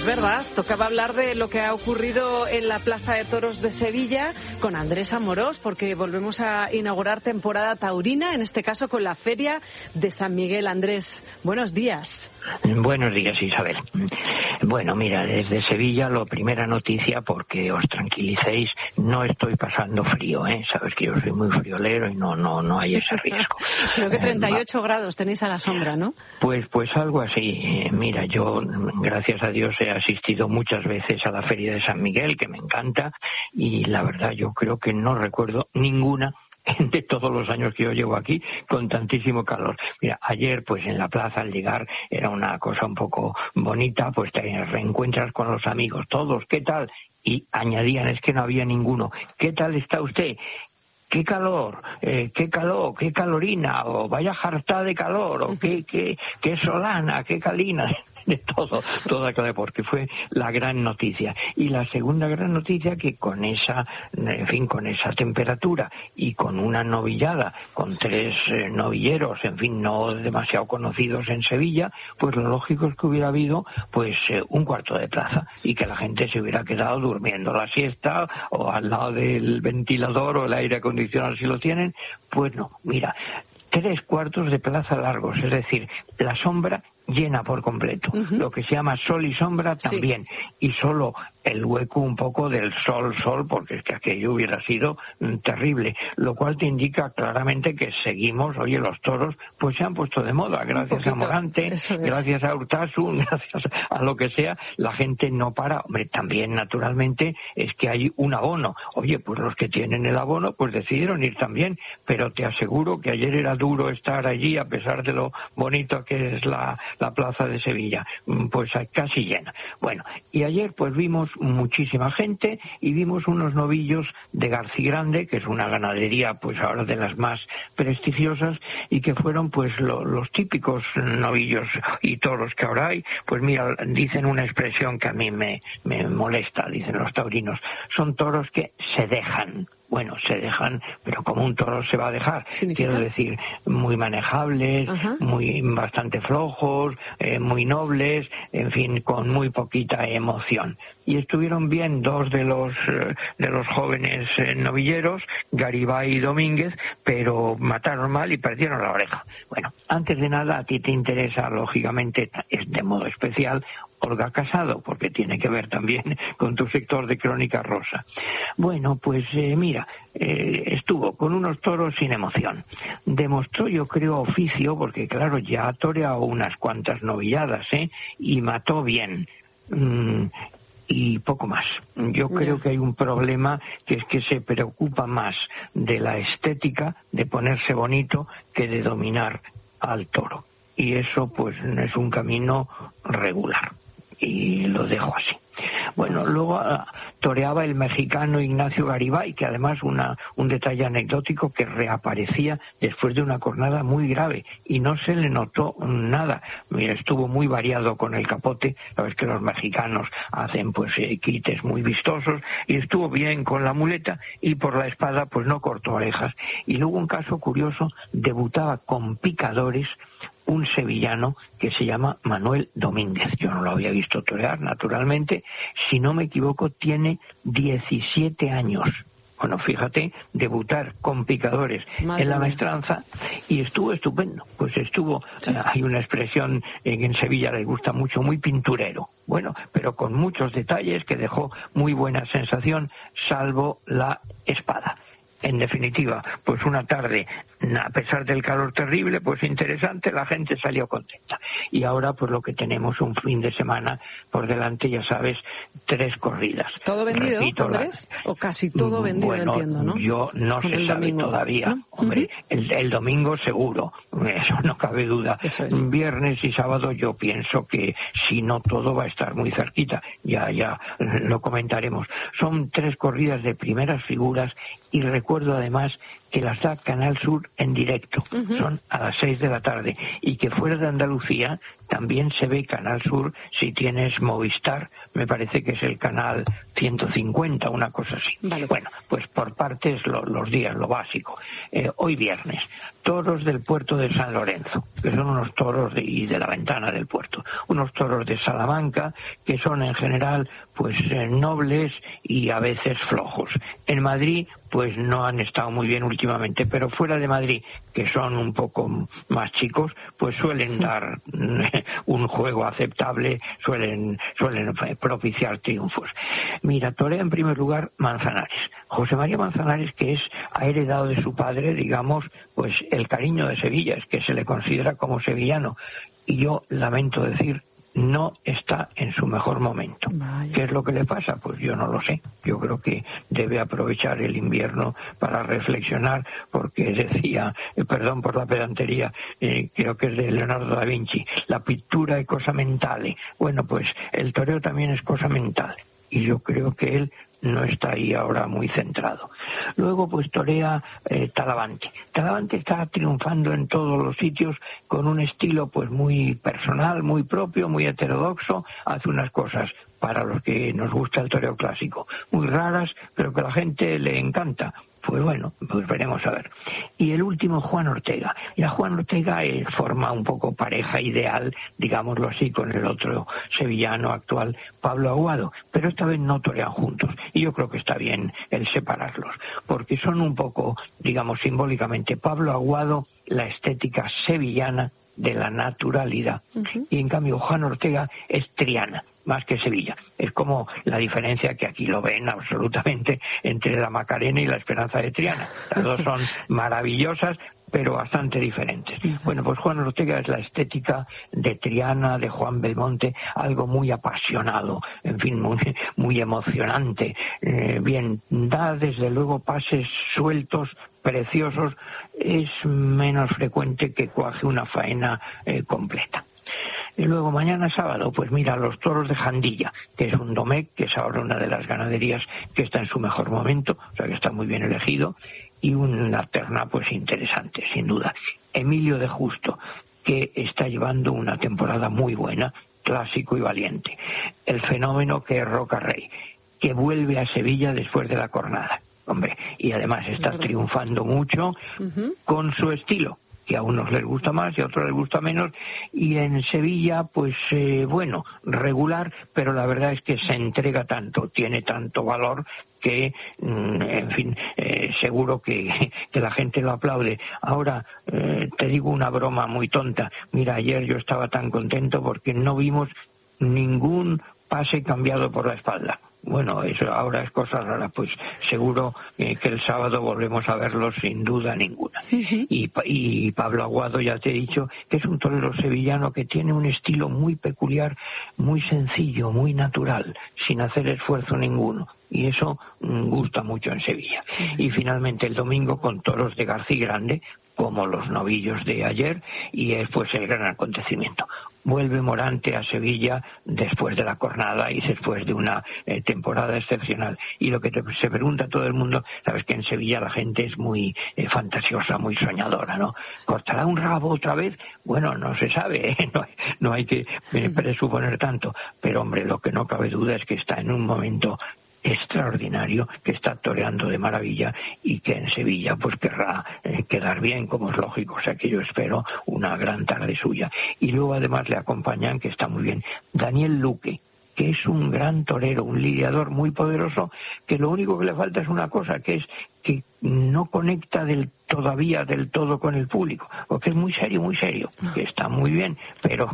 verdad. Tocaba hablar de lo que ha ocurrido en la Plaza de Toros de Sevilla con Andrés Amorós, porque volvemos a inaugurar temporada taurina, en este caso con la Feria de San Miguel. Andrés, buenos días. Buenos días, Isabel. Bueno, mira, desde Sevilla, la primera noticia, porque os tranquilicéis, no estoy pasando frío, ¿eh? Sabes que yo soy muy friolero y no hay ese riesgo. Creo que 38 grados tenéis a la sombra, ¿no? Pues algo así. Mira, yo, gracias a Dios, he asistido muchas veces a la Feria de San Miguel, que me encanta, y la verdad yo creo que no recuerdo ninguna de todos los años que yo llevo aquí con tantísimo calor. Mira, ayer pues en la plaza al llegar era una cosa un poco bonita, pues te reencuentras con los amigos todos, ¿qué tal? Y añadían, es que no había ninguno, ¿qué tal está usted? ¡Qué calor! ¡Qué calorina! O vaya jarta de calor, o qué solana, qué calina. De toda clase, porque fue la gran noticia. Y la segunda gran noticia, que con esa temperatura y con una novillada, con 3 novilleros, en fin, no demasiado conocidos en Sevilla, pues lo lógico es que hubiera habido pues un cuarto de plaza y que la gente se hubiera quedado durmiendo la siesta o al lado del ventilador o el aire acondicionado si lo tienen. Pues no, mira, 3 cuartos de plaza largos, es decir, la sombra llena por completo, lo que se llama sol y sombra también, y solo el hueco un poco del sol, porque es que aquello hubiera sido terrible, lo cual te indica claramente que seguimos, oye, los toros pues se han puesto de moda, gracias a Morante, gracias a Urtasun, gracias a lo que sea, la gente no para. Hombre, también naturalmente es que hay un abono, oye, pues los que tienen el abono pues decidieron ir también, pero te aseguro que ayer era duro estar allí a pesar de lo bonito que es la plaza de Sevilla, pues casi llena. Bueno, y ayer pues vimos muchísima gente y vimos unos novillos de Garcigrande, que es una ganadería pues ahora de las más prestigiosas, y que fueron pues los típicos novillos y toros que ahora hay. Pues mira, dicen una expresión que a mí me molesta, dicen los taurinos, son toros que se dejan. Bueno, se dejan, pero como un toro se va a dejar. ¿Significa? Quiero decir, muy manejables, bastante flojos, muy nobles, en fin, con muy poquita emoción. Y estuvieron bien 2 de los jóvenes novilleros, Garibay y Domínguez, pero mataron mal y perdieron la oreja. Bueno, antes de nada, a ti te interesa, lógicamente, es de modo especial, Olga Casado, porque tiene que ver también con tu sector de Crónica Rosa. Bueno, pues mira, estuvo con unos toros sin emoción. Demostró, yo creo, oficio, porque claro, ya ha toreado unas cuantas novilladas, y mató bien. Y poco más. Yo creo que hay un problema, que es que se preocupa más de la estética, de ponerse bonito, que de dominar al toro. Y eso pues es un camino regular. Y lo dejo así. Bueno, luego toreaba el mexicano Ignacio Garibay, que además un detalle anecdótico, que reaparecía después de una cornada muy grave y no se le notó nada. Mira, estuvo muy variado con el capote, sabes que los mexicanos hacen pues quites muy vistosos, y estuvo bien con la muleta, y por la espada pues no cortó orejas. Y luego un caso curioso, debutaba con picadores un sevillano que se llama Manuel Domínguez. Yo no lo había visto torear, naturalmente. Si no me equivoco, tiene 17 años. Bueno, fíjate, debutar con picadores en la maestranza, y estuvo estupendo. Pues estuvo, hay una expresión que en Sevilla les gusta mucho, muy pinturero. Bueno, pero con muchos detalles que dejó muy buena sensación, salvo la espada. En definitiva, pues una tarde, a pesar del calor terrible, pues interesante, la gente salió contenta. Y ahora pues lo que tenemos, un fin de semana por delante, ya sabes, 3 corridas. ¿Todo vendido, Andrés? O casi todo vendido, bueno, entiendo, ¿no? Yo no se sabe todavía. ¿No? Hombre, el domingo seguro, eso no cabe duda. Viernes y sábado yo pienso que si no todo va a estar muy cerquita. Ya lo comentaremos. Son 3 corridas de primeras figuras, y recuerdo además que las da Canal Sur en directo, son a las 6 de la tarde, y que fuera de Andalucía también se ve Canal Sur si tienes Movistar, me parece que es el canal 150, una cosa así. Vale. Bueno, pues por partes los días, lo básico. Hoy viernes, toros del puerto de San Lorenzo, que son unos toros de la ventana del puerto, unos toros de Salamanca que son en general pues nobles y a veces flojos. En Madrid pues no han estado muy bien últimamente, pero fuera de Madrid, que son un poco más chicos, pues suelen dar un juego aceptable, suelen propiciar triunfos. Mira, torea en primer lugar Manzanares. José María Manzanares, que ha heredado de su padre, digamos, pues el cariño de Sevilla, es que se le considera como sevillano. Y yo lamento decir, no está en su mejor momento. Vaya. ¿Qué es lo que le pasa? Pues yo no lo sé. Yo creo que debe aprovechar el invierno para reflexionar, porque decía, perdón por la pedantería, creo que es de Leonardo da Vinci, la pintura es cosa mentale. Bueno, pues el toreo también es cosa mental. Y yo creo que él no está ahí ahora muy centrado. Luego pues torea Talavante. Talavante está triunfando en todos los sitios con un estilo pues muy personal, muy propio, muy heterodoxo. Hace unas cosas, para los que nos gusta el toreo clásico, muy raras, pero que a la gente le encanta. Pues bueno, pues veremos a ver. Y el último, Juan Ortega. Ya Juan Ortega forma un poco pareja ideal, digámoslo así, con el otro sevillano actual, Pablo Aguado, pero esta vez no torean juntos. Y yo creo que está bien el separarlos, porque son un poco, digamos, simbólicamente, Pablo Aguado, la estética sevillana de la naturalidad. Uh-huh. Y en cambio Juan Ortega es Triana, más que Sevilla. Es como la diferencia que aquí lo ven absolutamente entre la Macarena y la Esperanza de Triana. Las dos son maravillosas, pero bastante diferentes. Bueno, pues Juan Ortega es la estética de Triana, de Juan Belmonte, algo muy apasionado, en fin, muy emocionante. Bien, da desde luego pases sueltos, preciosos, es menos frecuente que cuaje una faena completa. Y luego mañana sábado, pues mira, los toros de Jandilla, que es un domec, que es ahora una de las ganaderías que está en su mejor momento, o sea que está muy bien elegido, y una terna pues interesante, sin duda. Emilio de Justo, que está llevando una temporada muy buena, clásico y valiente. El fenómeno que es Roca Rey, que vuelve a Sevilla después de la cornada. Hombre, y además está triunfando mucho con su estilo, que a unos les gusta más y a otros les gusta menos, y en Sevilla, pues bueno, regular, pero la verdad es que se entrega tanto, tiene tanto valor que, en fin, seguro que la gente lo aplaude. Ahora, te digo una broma muy tonta. Mira, ayer yo estaba tan contento porque no vimos ningún pase cambiado por la espalda. Bueno, eso ahora es cosa rara, pues seguro que el sábado volvemos a verlo sin duda ninguna. Y Pablo Aguado, ya te he dicho, que es un torero sevillano que tiene un estilo muy peculiar, muy sencillo, muy natural, sin hacer esfuerzo ninguno. Y eso gusta mucho en Sevilla. Y finalmente el domingo con toros de García Grande, como los novillos de ayer, y es pues el gran acontecimiento. Vuelve Morante a Sevilla después de la cornada y después de una temporada excepcional. Y lo que se pregunta todo el mundo, sabes que en Sevilla la gente es muy fantasiosa, muy soñadora, ¿no? ¿Cortará un rabo otra vez? Bueno, no se sabe, no hay que presuponer tanto. Pero hombre, lo que no cabe duda es que está en un momento extraordinario, que está toreando de maravilla y que en Sevilla pues querrá quedar bien, como es lógico. O sea que yo espero una gran tarde suya. Y luego además le acompañan, que está muy bien, Daniel Luque, que es un gran torero, un lidiador muy poderoso, que lo único que le falta es una cosa, que es que no conecta todavía del todo con el público, porque es muy serio, que está muy bien, pero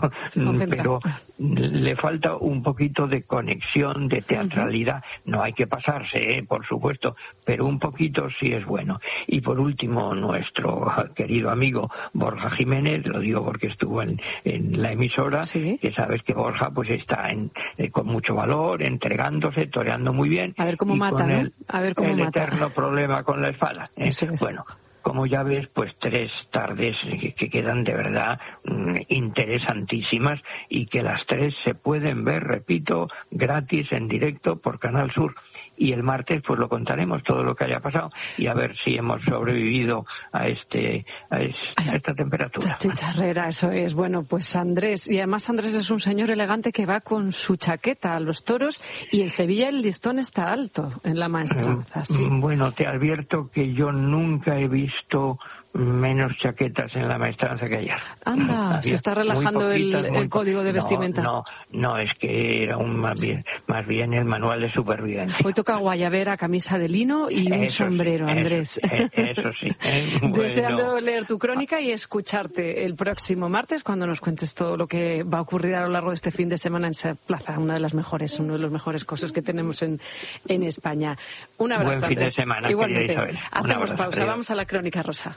le falta un poquito de conexión, de teatralidad. No hay que pasarse, por supuesto, pero un poquito sí es bueno. Y por último, nuestro querido amigo Borja Jiménez, lo digo porque estuvo en la emisora, ¿sí? Que sabes que Borja pues está con mucho valor, entregándose, toreando muy bien. A ver cómo mata, ¿no? A ver cómo mata. Eterno problema con la espada. Bueno, como ya ves, pues 3 tardes que quedan de verdad interesantísimas y que las 3 se pueden ver, repito, gratis en directo por Canal Sur. y el martes pues lo contaremos todo lo que haya pasado y a ver si hemos sobrevivido a esta temperatura. La chicharrera, eso es. Bueno, pues Andrés, y además Andrés es un señor elegante que va con su chaqueta a los toros, y en Sevilla el listón está alto en la maestranza, ¿sí? Bueno, te advierto que yo nunca he visto menos chaquetas en la maestranza que ayer. Anda, se está relajando el código de vestimenta. No, es que era más bien el manual de supervivencia. Hoy toca guayabera, camisa de lino y un sombrero, Andrés. Eso sí. Bueno. Deseando leer tu crónica y escucharte el próximo martes cuando nos cuentes todo lo que va a ocurrir a lo largo de este fin de semana en esa plaza, uno de los mejores cosas que tenemos en España. Un abrazo, Buen fin de semana, igualmente. Isabel. Hacemos pausa, vamos a la crónica rosa.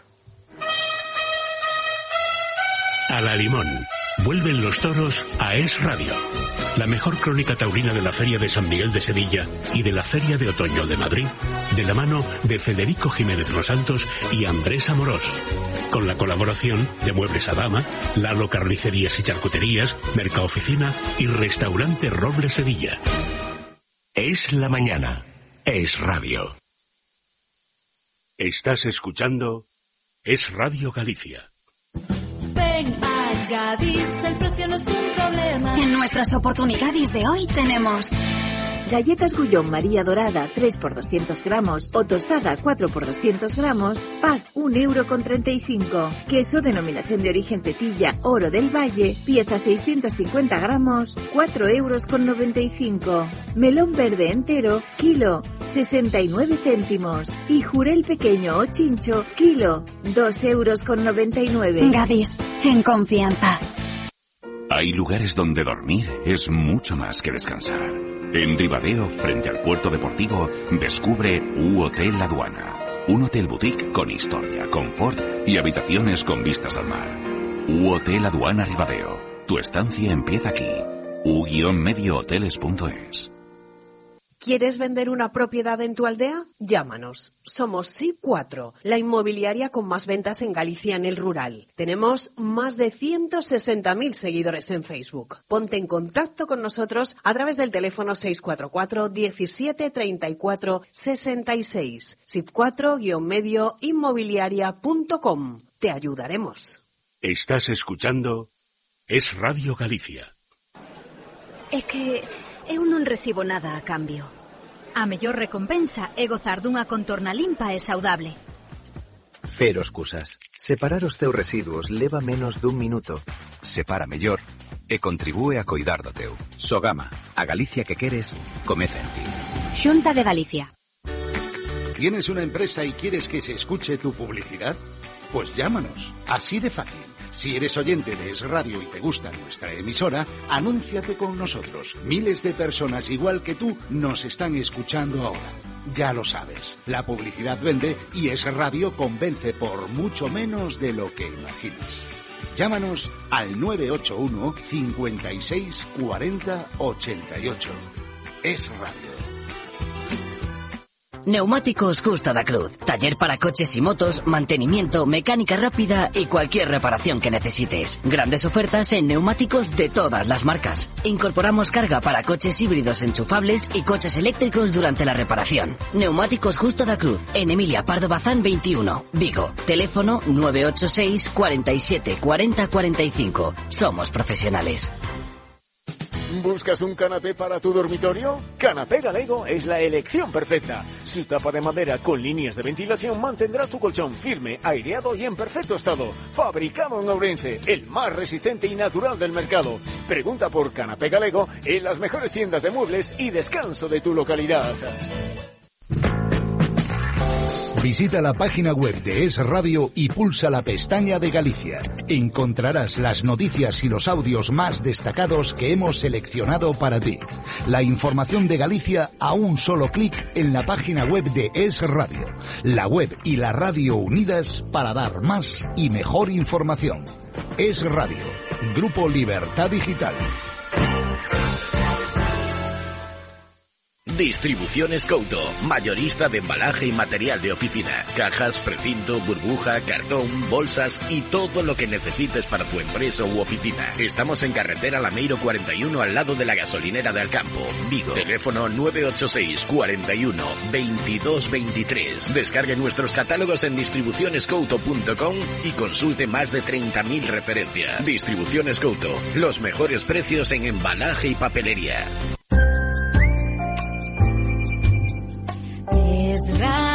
A la Limón. Vuelven los toros a Es Radio. La mejor crónica taurina de la Feria de San Miguel de Sevilla y de la Feria de Otoño de Madrid, de la mano de Federico Jiménez Los Santos y Andrés Amorós. Con la colaboración de Muebles Adama, Lalo Carnicerías y Charcuterías, Mercaoficina y Restaurante Roble Sevilla. Es la mañana. Es Radio. Estás escuchando Es Radio Galicia. Ven a Gadis, el precio no es un problema. En nuestras oportunidades de hoy tenemos galletas Gullón María Dorada 3 por 200 gramos o tostada 4 por 200 gramos, pack 1,35 €. Queso denominación de origen Tetilla Oro del Valle, pieza 650 gramos, 4,95 €. Melón verde entero, kilo 69 céntimos. Y jurel pequeño o chincho, kilo 2,99 €. Gadis, en confianza. Hay lugares donde dormir es mucho más que descansar. En Ribadeo, frente al puerto deportivo, descubre U-Hotel Aduana. Un hotel boutique con historia, confort y habitaciones con vistas al mar. U-Hotel Aduana Ribadeo. Tu estancia empieza aquí. u-mediohoteles.es. ¿Quieres vender una propiedad en tu aldea? Llámanos. Somos SIP4, la inmobiliaria con más ventas en Galicia en el rural. Tenemos más de 160.000 seguidores en Facebook. Ponte en contacto con nosotros a través del teléfono 644 17 34 66. SIP4-medioinmobiliaria.com. Te ayudaremos. Estás escuchando Es Radio Galicia. É que eu non recibo nada a cambio. A mellor recompensa é gozar dunha contorna limpa e saudable. Cero excusas. Separar os teus residuos leva menos dun minuto. Separa mellor e contribúe a coidar do teu. Sogama, a Galicia que queres, comeza en ti. Xunta de Galicia. ¿Tienes una empresa y quieres que se escuche tu publicidad? Pues llámanos, así de fácil. Si eres oyente de Es Radio y te gusta nuestra emisora, anúnciate con nosotros. Miles de personas igual que tú nos están escuchando ahora. Ya lo sabes, la publicidad vende y Es Radio convence por mucho menos de lo que imaginas. Llámanos al 981 56 40 88. Es Radio. Neumáticos Justa da Cruz. Taller para coches y motos, mantenimiento, mecánica rápida y cualquier reparación que necesites. Grandes ofertas en neumáticos de todas las marcas. Incorporamos carga para coches híbridos enchufables y coches eléctricos durante la reparación. Neumáticos Justa da Cruz. En Emilia Pardo Bazán 21, Vigo. Teléfono 986 47 40 45. Somos profesionales. ¿Buscas un canapé para tu dormitorio? Canapé Galego es la elección perfecta. Su tapa de madera con líneas de ventilación mantendrá tu colchón firme, aireado y en perfecto estado. Fabricado en Ourense, el más resistente y natural del mercado. Pregunta por Canapé Galego en las mejores tiendas de muebles y descanso de tu localidad. Visita la página web de Es Radio y pulsa la pestaña de Galicia. Encontrarás las noticias y los audios más destacados que hemos seleccionado para ti. La información de Galicia a un solo clic en la página web de Es Radio. La web y la radio unidas para dar más y mejor información. Es Radio. Grupo Libertad Digital. Distribuciones Couto, mayorista de embalaje y material de oficina. Cajas, precinto, burbuja, cartón, bolsas y todo lo que necesites para tu empresa u oficina. Estamos en carretera Lameiro 41 al lado de la gasolinera de Alcampo, Vigo. Teléfono 986 41 22 23. Descargue nuestros catálogos en distribucionescouto.com y consulte más de 30.000 referencias. Distribuciones Couto, los mejores precios en embalaje y papelería. Es